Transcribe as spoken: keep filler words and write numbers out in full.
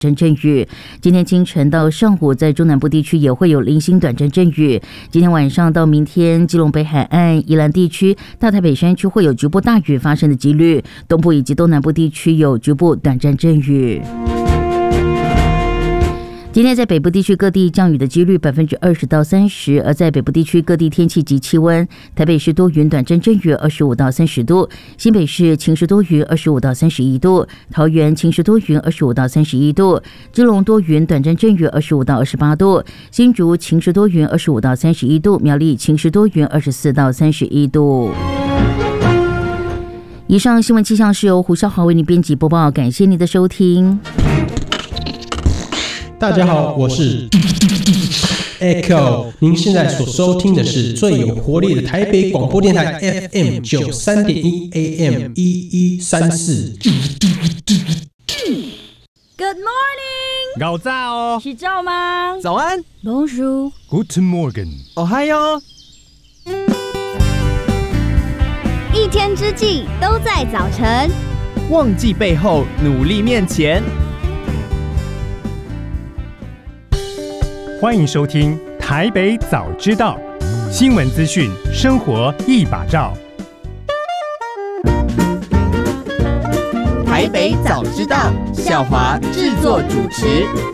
阵阵雨。今天清晨到上午，在中南部地区也会有零星短暂阵雨。今天晚上到明天，基隆北海岸、宜兰地区、大台北山区会有局部大雨发生的几率，东部以及东南部地区有局部短暂阵雨。今天在北部地区各地降雨的几率百分之二十到三十，而在北部地区各地天气及气温，台北市多云短暂阵雨二十五到三十度，新北市晴时多云二十五到三十一度，桃园晴时多云二十五到三十一度，基隆多云短暂阵雨二十五到二十八度，新竹晴时多云二十五到三十一度，苗栗晴时多云二十四到三十一度。以上新闻气象是由胡孝华为您编辑播报，感谢您的收听。 大家好，我是 Echo， 您现在所收听的是最有活力的台北广播电台 F M 九三点一 A M 一一三四。 Good morning， 早早哦， 是赵吗？ 早安 ，Bonjour， Guten Morgen， 哦嗨哟。 一天之计都在早晨， 忘记背后，努力面前。 欢迎收听台北早知道，新闻资讯，生活一把照。 台北早知道，孝华制作主持。